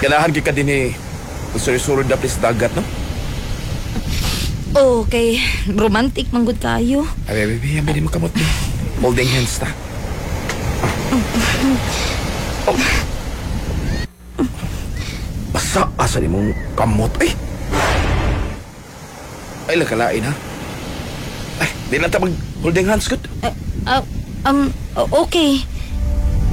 Ganahan ka din eh. Usuri-surod na please dagat, no? Okay, romantic manggod kayo. Ay, baby, yan ba din makamot ni? Holding hands ta. Oh. Basta, asa ni mong kamot, ay. Ay, lakalain, ha? Ay, di lang ta mag-holding hands, good? Okay.